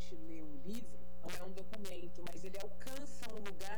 gente lê um livro, não é um documento, mas ele alcança um lugar